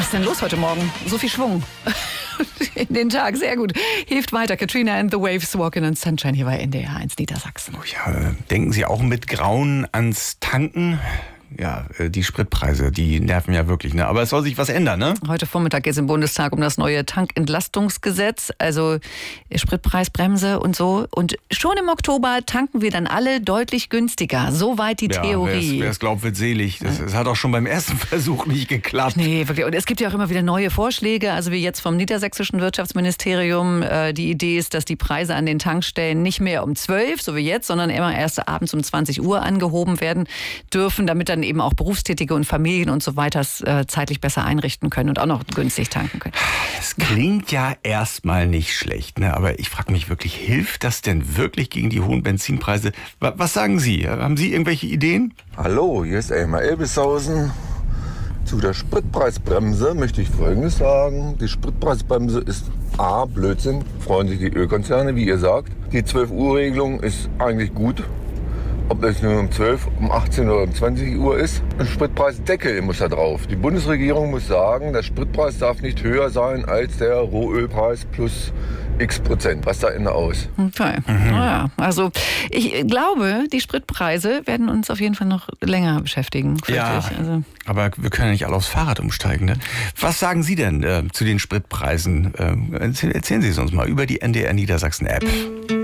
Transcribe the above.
ist denn los heute Morgen? So viel Schwung in den Tag. Sehr gut. Hilft weiter. Katrina and the Waves, Walking on Sunshine hier bei NDR 1 Niedersachsen. Oh ja, denken Sie auch mit Grauen ans Tanken? Ja, die Spritpreise, die nerven ja wirklich, ne? Aber es soll sich was ändern, ne? Heute Vormittag geht es im Bundestag um das neue Tankentlastungsgesetz, also Spritpreisbremse und so. Und schon im Oktober tanken wir dann alle deutlich günstiger. Soweit die Theorie. Wer es glaubt, wird selig. Das hat auch schon beim ersten Versuch nicht geklappt. Nee, wirklich. Und es gibt ja auch immer wieder neue Vorschläge, also wie jetzt vom niedersächsischen Wirtschaftsministerium. Die Idee ist, dass die Preise an den Tankstellen nicht mehr um 12, so wie jetzt, sondern immer erst abends um 20 Uhr angehoben werden dürfen, damit dann eben auch Berufstätige und Familien und so weiter es zeitlich besser einrichten können und auch noch günstig tanken können. Das klingt ja erstmal nicht schlecht, ne? Aber ich frage mich wirklich, hilft das denn wirklich gegen die hohen Benzinpreise? Was sagen Sie? Haben Sie irgendwelche Ideen? Hallo, hier ist Elmar Elbishausen. Zu der Spritpreisbremse möchte ich Folgendes sagen. Die Spritpreisbremse ist A, Blödsinn, freuen sich die Ölkonzerne, wie ihr sagt. Die 12-Uhr-Regelung ist eigentlich gut. Ob es nur um 12, um 18 oder um 20 Uhr ist. Ein Spritpreisdeckel muss da drauf. Die Bundesregierung muss sagen, der Spritpreis darf nicht höher sein als der Rohölpreis plus x%. Was da Ende aus? Okay. Naja, also ich glaube, die Spritpreise werden uns auf jeden Fall noch länger beschäftigen. Ja, also. Aber wir können ja nicht alle aufs Fahrrad umsteigen. Ne? Was sagen Sie denn zu den Spritpreisen? Erzählen Sie es uns mal über die NDR Niedersachsen App.